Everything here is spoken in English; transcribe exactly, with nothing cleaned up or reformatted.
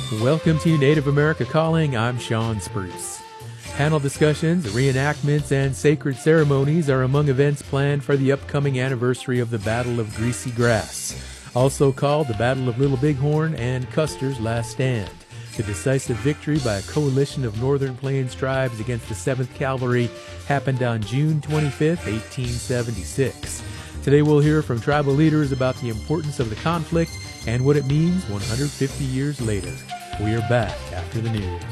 Welcome to Native America Calling. I'm Sean Spruce. Panel discussions, reenactments, and sacred ceremonies are among events planned for the upcoming anniversary of the Battle of Greasy Grass, also called the Battle of Little Bighorn and Custer's Last Stand. The decisive victory by a coalition of Northern Plains tribes against the seventh Cavalry happened on June twenty-fifth, eighteen seventy-six. Today we'll hear from tribal leaders about the importance of the conflict and what it means one hundred fifty years later. We are back after the news.